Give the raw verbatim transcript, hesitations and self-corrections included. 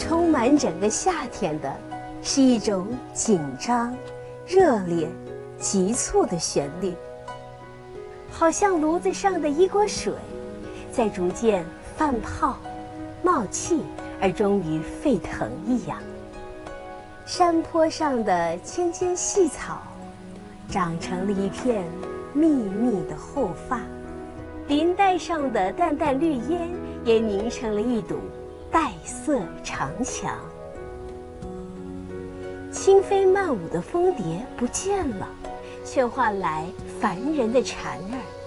充满整个夏天的是一种紧张、热烈、急促的旋律，好像炉子上的一锅水，在逐渐泛泡、冒气，而终于沸腾一样。山坡上的纤纤细草，长成了一片密密的厚发，林带上的淡淡绿烟也凝成了一堵黛色长墙。轻飞漫舞的蜂蝶不见了，却换来烦人的蝉儿。